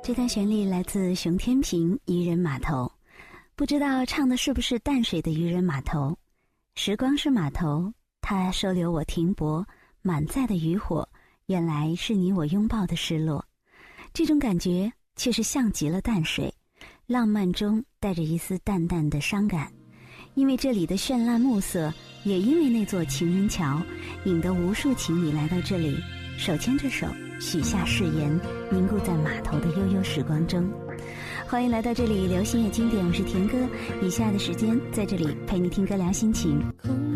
这段旋律来自熊天平《渔人码头》，不知道唱的是不是淡水的渔人码头。时光是码头，它收留我停泊，满载的渔火，原来是你我拥抱的失落。这种感觉却是像极了淡水，浪漫中带着一丝淡淡的伤感。因为这里的绚烂暮色，也因为那座情人桥，引得无数情侣来到这里，手牵着手，许下誓言，凝固在码头的悠悠时光中。欢迎来到这里，流行也经典，我是田哥。以下的时间在这里陪你听歌聊心情。 空